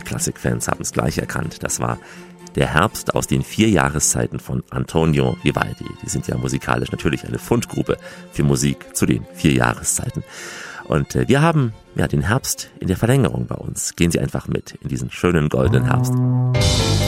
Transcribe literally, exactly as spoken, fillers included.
Klassikfans haben es gleich erkannt. Das war der Herbst aus den vier Jahreszeiten von Antonio Vivaldi. Die sind ja musikalisch natürlich eine Fundgrube für Musik zu den vier Jahreszeiten. Und äh, wir haben ja den Herbst in der Verlängerung bei uns. Gehen Sie einfach mit in diesen schönen goldenen Herbst.